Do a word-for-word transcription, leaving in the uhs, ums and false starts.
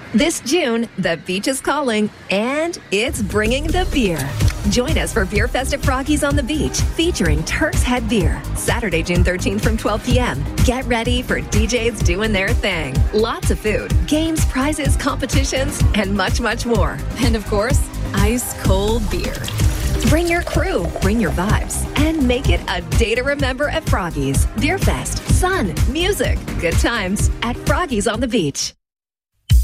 This June, the beach is calling, and it's bringing the beer. Join us for Beer Fest at Froggy's on the Beach, featuring Turk's Head Beer. Saturday, June thirteenth from twelve p.m. Get ready for D Js doing their thing. Lots of food, games, prizes, competitions, and much, much more. And of course, ice-cold beer. Bring your crew, bring your vibes, and make it a day to remember at Froggy's. Beer Fest, sun, music, good times at Froggy's on the Beach.